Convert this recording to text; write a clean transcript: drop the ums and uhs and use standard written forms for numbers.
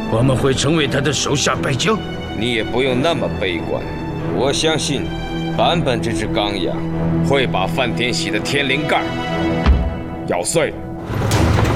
我们会成为他的手下败将。 你也不用那么悲观，我相信坂本这只钢牙会把范天喜的天灵盖咬碎。